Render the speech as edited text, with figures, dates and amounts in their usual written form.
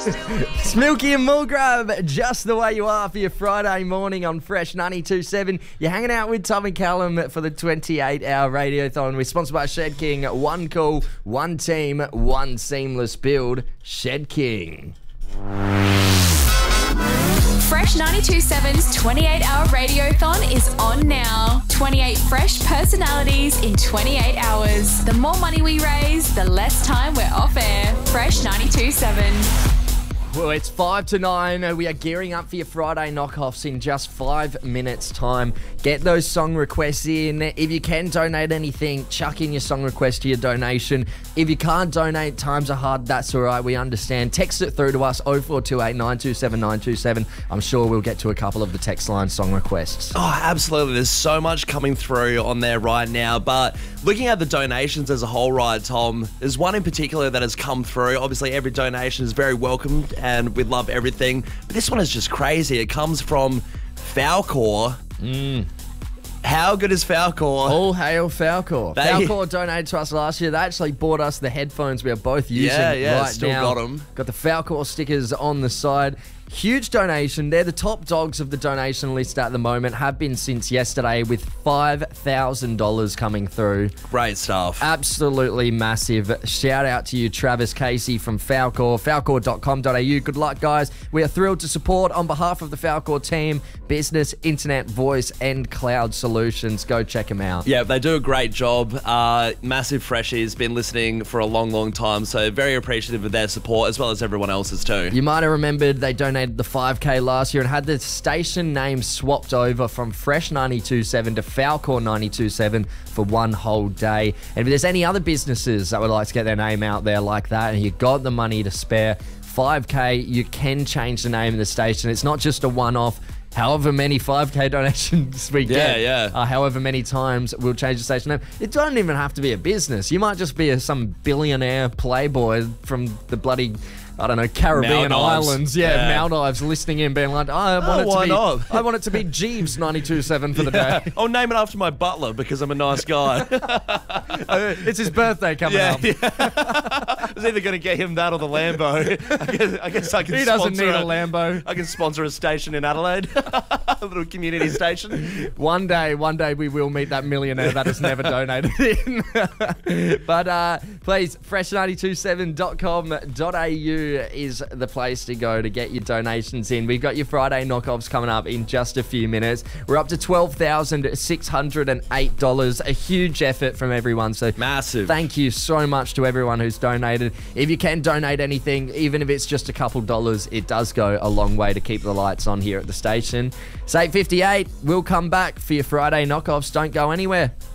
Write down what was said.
Smilky and Mulgrub, just the way you are for your Friday morning on Fresh 92.7. You're hanging out with Tom and Callum for the 28-hour Radiothon. We're sponsored by Shed King. One call, one team, one seamless build. Shed King. Fresh 92.7's 28-hour Radiothon is on now. 28 fresh personalities in 28 hours. The more money we raise, the less time we're off air. Fresh 92.7. Well, it's 5 to 9. We are gearing up for your Friday knockoffs in just 5 minutes' time. Get those song requests in. If you can donate anything, chuck in your song request to your donation. If you can't donate, times are hard. That's all right. We understand. Text it through to us, 0428 927 927. I'm sure we'll get to a couple of the text line song requests. Oh, absolutely. There's so much coming through on there right now. But looking at the donations as a whole, right, Tom, there's one in particular that has come through. Obviously, every donation is very welcomed and we love everything. But this one is just crazy. It comes from Falcor. How good is Falcor? All hail Falcor. Falcor donated to us last year. They actually bought us the headphones we are both using right still now. got them. Got the Falcor stickers on the side. Huge donation. They're the top dogs of the donation list at the moment. Have been since yesterday with $5,000 coming through. Great stuff. Absolutely massive. Shout out to you, Travis Casey from Falcor. Falcor.com.au. Good luck, guys. We are thrilled to support on behalf of the Falcor team, business, internet, voice, and cloud solutions. Go check them out. Yeah, they do a great job. Massive freshies, been listening for a long, long time, so very appreciative of their support as well as everyone else's too. You might have remembered they donated the 5K last year and had the station name swapped over from Fresh 92.7 to Falcor 92.7 for one whole day. And if there's any other businesses that would like to get their name out there like that and you've got the money to spare, 5K, you can change the name of the station. It's not just a one-off. However many 5K donations we get, however many times we'll change the station name. It doesn't even have to be a business. You might just be some billionaire playboy from the bloody, I don't know, Caribbean Maldives. Islands. Maldives listening in being like, I want it to be Jeeves 92.7 for the day. I'll name it after my butler because I'm a nice guy. It's his birthday coming up. I was either going to get him that or the Lambo. I guess I can He doesn't need a Lambo. I can sponsor a station in Adelaide. A little community station. One day we will meet that millionaire that has never donated in. But please, fresh927.com.au is the place to go to get your donations in. We've got your Friday knockoffs coming up in just a few minutes. We're up to $12,608. A huge effort from everyone. So massive. Thank you so much to everyone who's donated. If you can donate anything, even if it's just a couple dollars, it does go a long way to keep the lights on here at the station. It's 8:58. We'll come back for your Friday knockoffs. Don't go anywhere.